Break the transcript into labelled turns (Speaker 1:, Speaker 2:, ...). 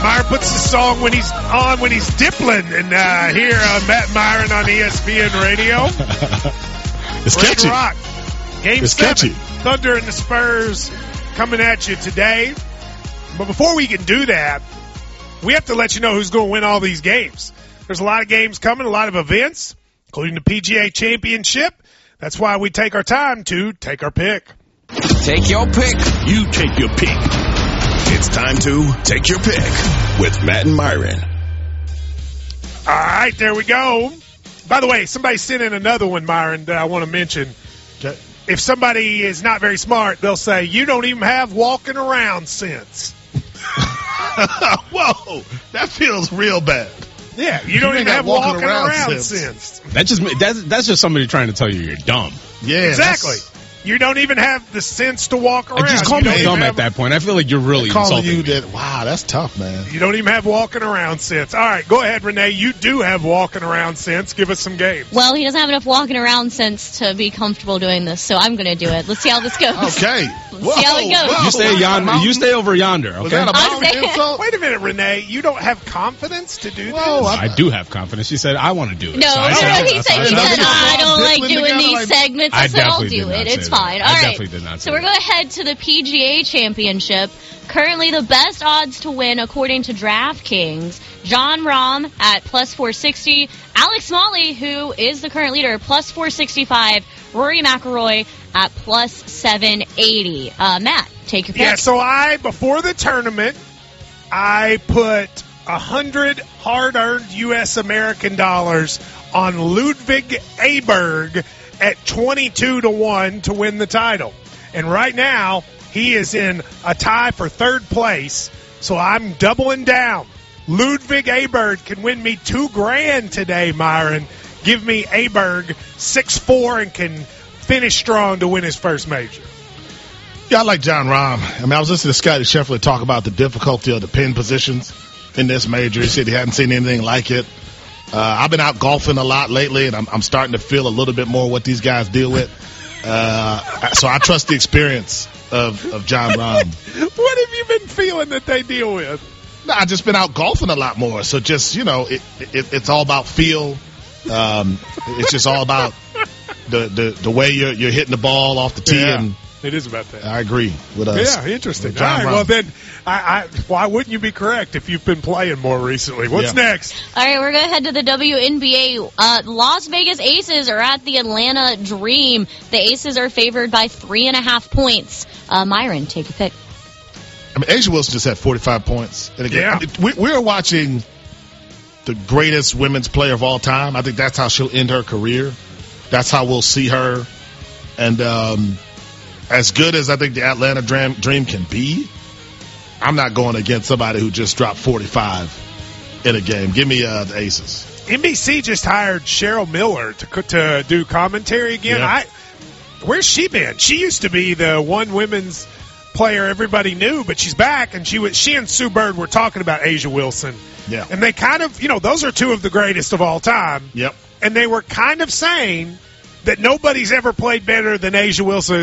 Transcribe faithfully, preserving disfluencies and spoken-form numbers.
Speaker 1: Myron puts the song when he's on when he's dippling, and uh, here on Matt Myron on E S P N Radio.
Speaker 2: It's
Speaker 1: Ready
Speaker 2: catchy.
Speaker 1: to rock. Game
Speaker 2: It's
Speaker 1: seven.
Speaker 2: catchy.
Speaker 1: Thunder and the Spurs coming at you today. But before we can do that, we have to let you know who's going to win all these games. There's a lot of games coming, a lot of events, including the P G A Championship. That's why we take our time to take our pick.
Speaker 3: Take your pick.
Speaker 2: You take your pick.
Speaker 4: It's time to take your pick with Matt and Myron.
Speaker 1: All right, there we go. By the way, somebody sent in another one, Myron, that I want to mention.
Speaker 2: Okay.
Speaker 1: If somebody is not very smart, they'll say, you don't even have walking around sense.
Speaker 2: Whoa, that feels real bad.
Speaker 1: Yeah, you don't
Speaker 2: You
Speaker 1: even
Speaker 2: ain't got
Speaker 1: have
Speaker 2: walking
Speaker 1: walking
Speaker 2: around
Speaker 1: around
Speaker 2: sense.
Speaker 1: sense.
Speaker 5: That just that's that's just somebody trying to tell you you're dumb.
Speaker 2: Yeah,
Speaker 1: Exactly.
Speaker 2: that's-
Speaker 1: You don't even have the sense to walk around.
Speaker 5: Just call
Speaker 1: You
Speaker 5: me
Speaker 1: don't even
Speaker 5: dumb
Speaker 1: have-
Speaker 5: at that point. I feel like you're really
Speaker 2: calling
Speaker 5: insulting
Speaker 2: you
Speaker 5: me.
Speaker 2: that. Wow, that's tough, man.
Speaker 1: You don't even have walking around sense. All right, go ahead, Renee. You do have walking around sense. Give us some games.
Speaker 6: Well, he doesn't have enough walking around sense to be comfortable doing this, so I'm going to do it. Let's see how this goes.
Speaker 2: Okay.
Speaker 6: Let's see how it goes.
Speaker 2: Whoa.
Speaker 5: You stay yonder. You stay over yonder.
Speaker 2: Was
Speaker 5: Okay.
Speaker 2: that a
Speaker 6: I'm
Speaker 2: mountain
Speaker 6: saying-
Speaker 2: insult?
Speaker 1: Wait a minute, Renee. You don't have confidence to do
Speaker 2: Whoa,
Speaker 1: this?
Speaker 2: I-
Speaker 5: I do have confidence. She said I want to do it.
Speaker 6: No,
Speaker 5: So I
Speaker 6: no,
Speaker 5: said,
Speaker 6: no, he
Speaker 5: I
Speaker 6: said, he
Speaker 5: said,
Speaker 6: said, I don't like
Speaker 2: Dippling
Speaker 6: doing
Speaker 2: together
Speaker 6: these
Speaker 2: like-
Speaker 6: segments.
Speaker 5: I
Speaker 6: I said, I'll
Speaker 5: definitely
Speaker 6: do
Speaker 5: did not
Speaker 6: it.
Speaker 5: say
Speaker 6: It's
Speaker 5: that.
Speaker 6: fine.
Speaker 5: I
Speaker 6: All right.
Speaker 5: definitely did not say
Speaker 6: So we're
Speaker 5: that.
Speaker 6: going to head to the P G A Championship. Currently the best odds to win, according to DraftKings, John Rahm at plus four sixty, Alex Smalley, who is the current leader, plus four sixty-five, Rory McIlroy at plus seven eighty. Uh, Matt, take your pick.
Speaker 1: Yeah, so I, before the tournament, I put one hundred hard-earned U S American dollars on Ludwig Aberg at twenty-two to one to win the title. And right now, he is in a tie for third place, so I'm doubling down. Ludwig Aberg can win me two grand today, Myron. Give me Aberg six four and can finish strong to win his first major.
Speaker 2: Yeah, I like John Rahm. I mean, I was listening to Scotty Scheffler talk about the difficulty of the pin positions in this major. He said he hadn't seen anything like it. Uh, I've been out golfing a lot lately, and I'm, I'm starting to feel a little bit more what these guys deal with. Uh, so I trust the experience of, of John Rahm.
Speaker 1: What have you been feeling that they deal with?
Speaker 2: No, I've just been out golfing a lot more. So just, you know, it, it, it's all about feel. Um, it's just all about the, the, the way you're, you're hitting the ball off the tee.
Speaker 1: Yeah,
Speaker 2: And
Speaker 1: it is about that.
Speaker 2: I agree with us.
Speaker 1: Yeah, interesting.
Speaker 2: with
Speaker 1: All
Speaker 2: John
Speaker 1: right,
Speaker 2: Rahm.
Speaker 1: well then, I, I, why wouldn't you be correct if you've been playing more recently? What's
Speaker 2: Yeah.
Speaker 1: next?
Speaker 6: All right, we're going to head to the W N B A. Uh, Las Vegas Aces are at the Atlanta Dream. The Aces are favored by three and a half points. Uh, Myron, take your pick.
Speaker 2: I mean, Asia Wilson just had forty-five points in a game.
Speaker 1: Yeah.
Speaker 2: I mean, we, we're watching the greatest women's player of all time. I think that's how she'll end her career. That's how we'll see her. And um, as good as I think the Atlanta Dream, dream can be, I'm not going against somebody who just dropped forty-five in a game. Give me uh, the Aces.
Speaker 1: N B C just hired Cheryl Miller to co- to do commentary again.
Speaker 2: Yeah.
Speaker 1: I, where's she been? She used to be the one women's player everybody knew, but she's back, and she was she and Sue Bird were talking about Asia Wilson.
Speaker 2: Yeah.
Speaker 1: And they kind of, you know, those are two of the greatest of all time.
Speaker 2: Yep.
Speaker 1: And they were kind of saying that nobody's ever played better than Asia Wilson